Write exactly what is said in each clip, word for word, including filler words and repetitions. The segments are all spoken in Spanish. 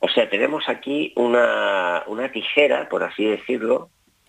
O sea, tenemos aquí una, una tijera, por así decirlo,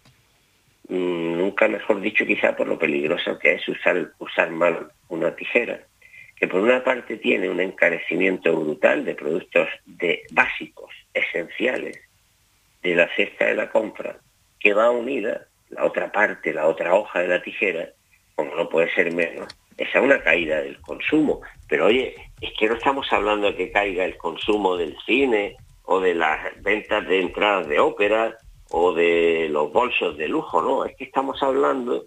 mmm, nunca mejor dicho quizá por lo peligroso que es usar, usar mal una tijera, que por una parte tiene un encarecimiento brutal de productos de básicos, esenciales, de la cesta de la compra, que va unida, la otra parte, la otra hoja de la tijera, como no puede ser menos, es a una caída del consumo. Pero oye, es que no estamos hablando de que caiga el consumo del cine, o de las ventas de entradas de ópera, o de los bolsos de lujo, no, es que estamos hablando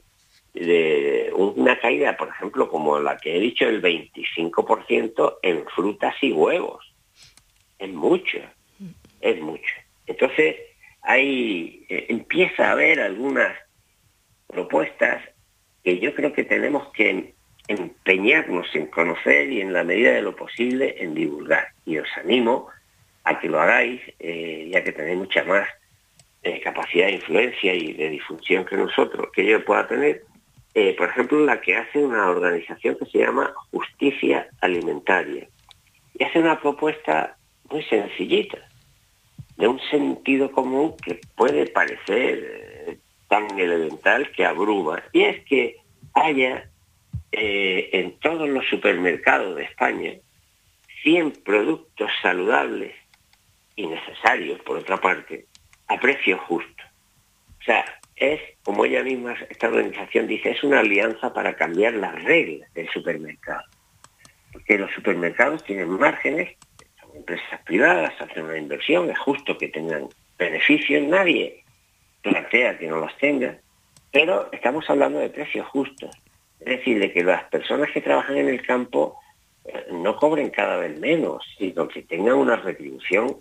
de una caída, por ejemplo, como la que he dicho, el veinticinco por ciento en frutas y huevos. Es mucho, es mucho. Entonces, hay, eh, empieza a haber algunas propuestas que yo creo que tenemos que empeñarnos en conocer y en la medida de lo posible en divulgar. Y os animo a que lo hagáis, eh, ya que tenéis mucha más eh, capacidad de influencia y de difusión que nosotros, que yo pueda tener. Eh, por ejemplo, la que hace una organización que se llama Justicia Alimentaria. Y hace una propuesta muy sencillita, de un sentido común que puede parecer eh, tan elemental que abruma. Y es que haya eh, en todos los supermercados de España cien productos saludables y necesarios, por otra parte, a precio justo. O sea, es, como ella misma, esta organización dice, es una alianza para cambiar las reglas del supermercado. Porque los supermercados tienen márgenes, son empresas privadas, hacen una inversión, es justo que tengan beneficios, nadie plantea que no los tenga, pero estamos hablando de precios justos. Es decir, de que las personas que trabajan en el campo eh, no cobren cada vez menos, sino que tengan una retribución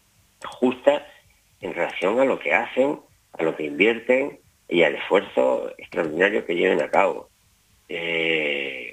justa en relación a lo que hacen, a lo que invierten y al esfuerzo extraordinario que lleven a cabo. Eh,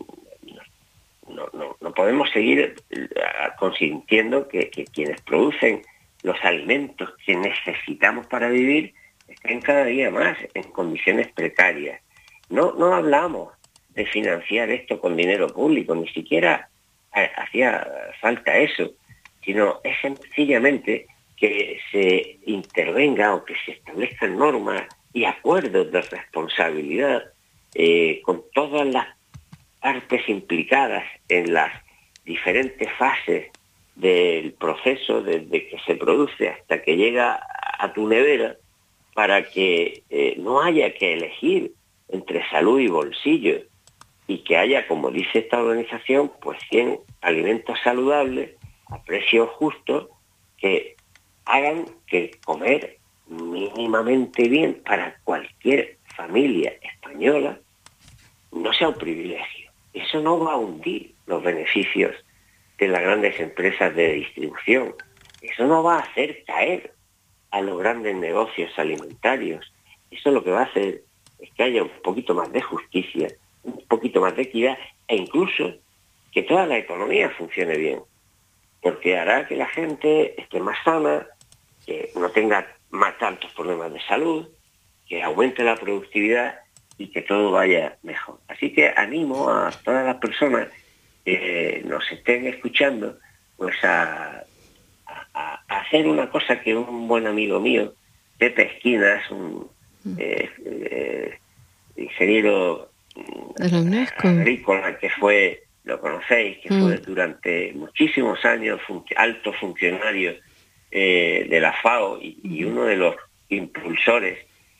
no, no, no podemos seguir consintiendo que, que quienes producen los alimentos que necesitamos para vivir estén cada día más en condiciones precarias. No, no hablamos de financiar esto con dinero público, ni siquiera hacía falta eso, sino es sencillamente que se intervenga o que se establezcan normas y acuerdos de responsabilidad eh, con todas las partes implicadas en las diferentes fases del proceso, desde que se produce hasta que llega a tu nevera, para que eh, no haya que elegir entre salud y bolsillo y que haya, como dice esta organización, pues cien alimentos saludables a precios justos que hagan que comer mínimamente bien para cualquier familia española no sea un privilegio. Eso no va a hundir los beneficios de las grandes empresas de distribución. Eso no va a hacer caer a los grandes negocios alimentarios. Eso lo que va a hacer es que haya un poquito más de justicia, un poquito más de equidad e incluso que toda la economía funcione bien. Porque hará que la gente esté más sana, que no tenga más tantos problemas de salud, que aumente la productividad y que todo vaya mejor. Así que animo a todas las personas que nos estén escuchando pues a, a, a hacer una cosa que un buen amigo mío, Pepe Esquinas, un eh, eh, ingeniero de la UNESCO, agrícola que fue, lo conocéis, que mm. fue durante muchísimos años fun- alto funcionario eh, de la FAO y, y uno de los impulsores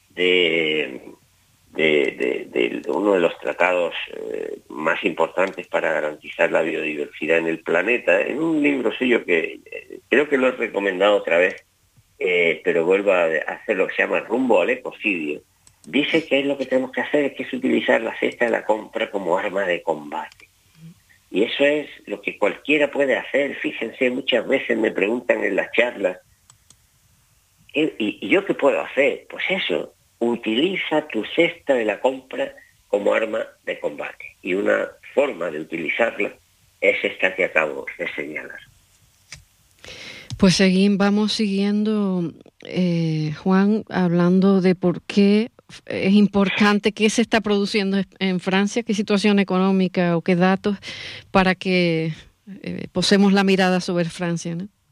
de, de, de, de uno de los tratados eh, más importantes para garantizar la biodiversidad en el planeta, en un libro suyo que eh, creo que lo he recomendado otra vez, eh, pero vuelvo a hacer lo que se llama Rumbo al Ecocidio. Dice que es lo que tenemos que hacer, es que es utilizar la cesta de la compra como arma de combate. Y eso es lo que cualquiera puede hacer. Fíjense, muchas veces me preguntan en las charlas, ¿y, y yo qué puedo hacer? Pues eso, utiliza tu cesta de la compra como arma de combate. Y una forma de utilizarla es esta que acabo de señalar. Pues seguimos, vamos siguiendo, eh, Juan, hablando de por qué es importante, qué se está produciendo en Francia, qué situación económica o qué datos para que eh, posemos la mirada sobre Francia, ¿no?